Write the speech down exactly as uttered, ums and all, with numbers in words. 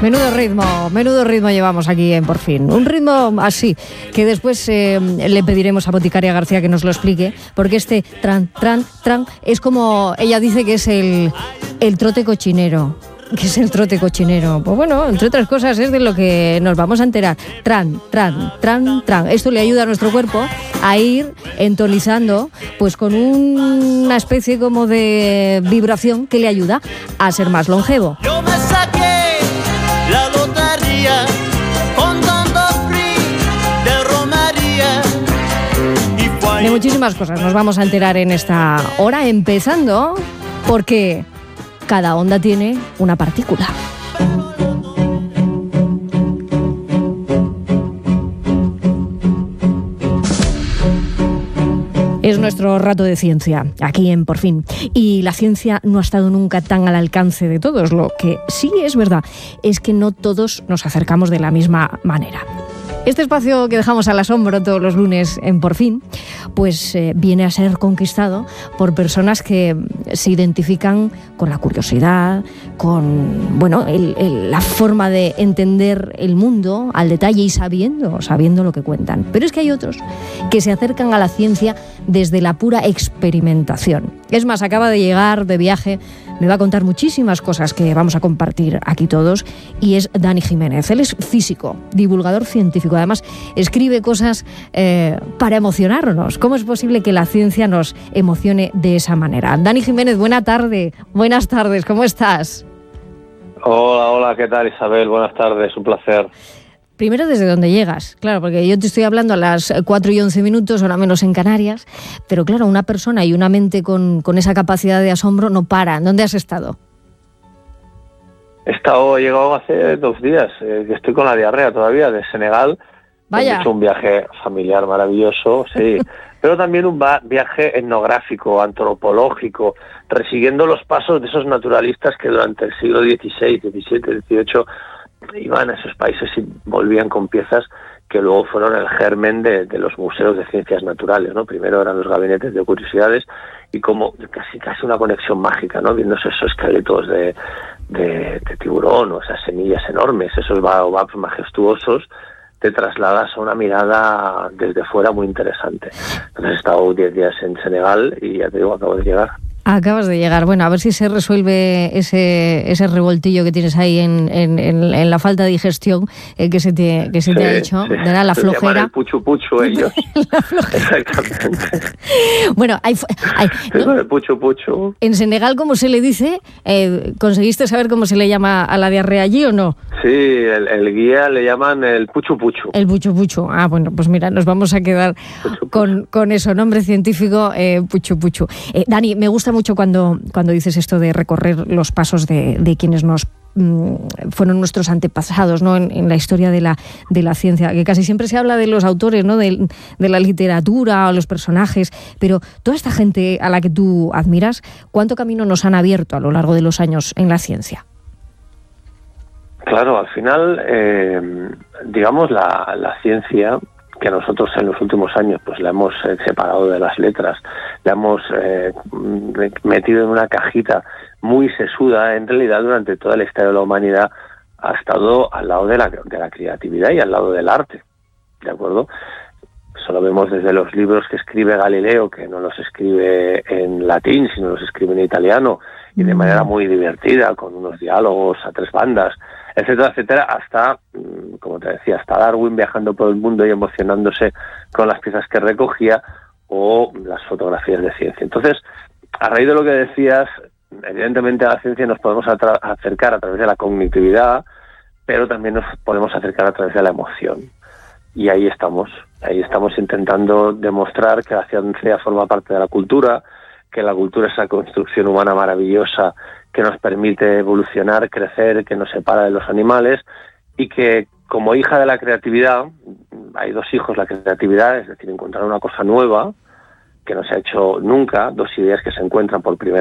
Menudo ritmo, menudo ritmo llevamos aquí en Por Fin. Un ritmo así, que después eh, le pediremos a Boticaria García que nos lo explique, porque este tran, tran, tran, es como ella dice que es el, el trote cochinero. ¿Qué es el trote cochinero? Pues bueno, entre otras cosas es de lo que nos vamos a enterar. Tran, tran, tran, tran. Esto le ayuda a nuestro cuerpo a ir entonizando, pues con un, una especie como de vibración que le ayuda a ser más longevo. Yo me saqué la lotería con tanto free de romería. De muchísimas cosas nos vamos a enterar en esta hora, empezando porque cada onda tiene una partícula. Es nuestro rato de ciencia, aquí en Por Fin. Y la ciencia no ha estado nunca tan al alcance de todos. Lo que sí es verdad es que no todos nos acercamos de la misma manera. Este espacio que dejamos al asombro todos los lunes en Por Fin, pues eh, viene a ser conquistado por personas que se identifican con la curiosidad, con bueno, el, el, la forma de entender el mundo al detalle y sabiendo, sabiendo lo que cuentan. Pero es que hay otros que se acercan a la ciencia desde la pura experimentación. Es más, acaba de llegar de viaje, me va a contar muchísimas cosas que vamos a compartir aquí todos, y es Dani Jiménez. Él es físico, divulgador científico. Además, escribe cosas eh, para emocionarnos. ¿Cómo es posible que la ciencia nos emocione de esa manera? Dani Jiménez, buena tarde. Buenas tardes, ¿cómo estás? Hola, hola, ¿qué tal, Isabel? Buenas tardes, un placer. Primero, ¿desde dónde llegas? Claro, porque yo te estoy hablando a las cuatro y once minutos, ahora menos en Canarias, pero claro, una persona y una mente con, con esa capacidad de asombro no paran. ¿Dónde has estado? He estado, he llegado hace dos días, eh, estoy con la diarrea todavía, de Senegal. Vaya. He hecho un viaje familiar maravilloso, sí, pero también un viaje etnográfico, antropológico, resiguiendo los pasos de esos naturalistas que durante el siglo dieciséis, diecisiete, dieciocho iban a esos países y volvían con piezas que luego fueron el germen de, de los museos de ciencias naturales, ¿no? Primero eran los gabinetes de curiosidades y como casi casi una conexión mágica, ¿no? Viendo esos esqueletos de, de, de tiburón o esas semillas enormes, esos baobabs majestuosos, te trasladas a una mirada desde fuera muy interesante. Entonces he estado diez días en Senegal y ya te digo, acabo de llegar. Acabas de llegar. Bueno, a ver si se resuelve ese ese revoltillo que tienes ahí en, en, en, en la falta de digestión eh, que se te que se sí, te ha hecho, sí. De la flojera. Se llaman el puchu puchu ellos. La flojera. Exactamente. Bueno, hay, hay ¿no? El puchu puchu. En Senegal, ¿cómo se le dice? Eh, ¿Conseguiste saber cómo se le llama a la diarrea allí o no? Sí, el, el guía le llaman el puchu puchu. El puchu puchu. Ah, bueno, pues mira, nos vamos a quedar puchu, con, puchu. con eso, nombre científico, eh, puchu puchu. Eh, Dani, me gusta mucho cuando, cuando dices esto de recorrer los pasos de, de quienes nos mmm, fueron nuestros antepasados, ¿no? En, en la historia de la, de la ciencia, que casi siempre se habla de los autores, ¿no? de, de la literatura o los personajes, pero toda esta gente a la que tú admiras, ¿cuánto camino nos han abierto a lo largo de los años en la ciencia? Claro, al final, eh, digamos, la, la ciencia que nosotros en los últimos años pues la hemos eh, separado de las letras, la hemos eh, metido en una cajita muy sesuda. En realidad, durante toda la historia de la humanidad ha estado al lado de la, de la creatividad y al lado del arte, ¿de acuerdo? Eso lo vemos desde los libros que escribe Galileo, que no los escribe en latín, sino los escribe en italiano, y de manera muy divertida, con unos diálogos a tres bandas, etcétera, etcétera, hasta, como te decía, hasta Darwin viajando por el mundo y emocionándose con las piezas que recogía, o las fotografías de ciencia. Entonces, a raíz de lo que decías, evidentemente a la ciencia nos podemos atra- acercar a través de la cognitividad, pero también nos podemos acercar a través de la emoción. Y ahí estamos, ahí estamos intentando demostrar que la ciencia forma parte de la cultura, que la cultura es esa construcción humana maravillosa que nos permite evolucionar, crecer, que nos separa de los animales, y que como hija de la creatividad, hay dos hijos, la creatividad, es decir, encontrar una cosa nueva que no se ha hecho nunca, dos ideas que se encuentran por primera